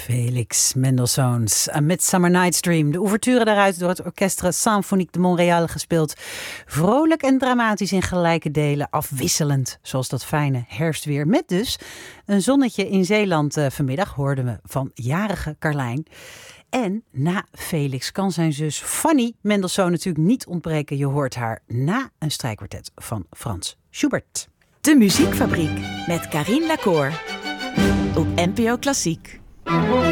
Felix Mendelssohn's A Midsummer Night's Dream. De ouverture daaruit door het Orchestre Symphonique de Montréal gespeeld. Vrolijk en dramatisch in gelijke delen, afwisselend, zoals dat fijne herfstweer. Met dus een zonnetje in Zeeland vanmiddag, hoorden we van jarige Carlijn. En na Felix kan zijn zus Fanny Mendelssohn natuurlijk niet ontbreken. Je hoort haar na een strijkkwartet van Frans Schubert. De Muziekfabriek met Carien Lacour op NPO Klassiek.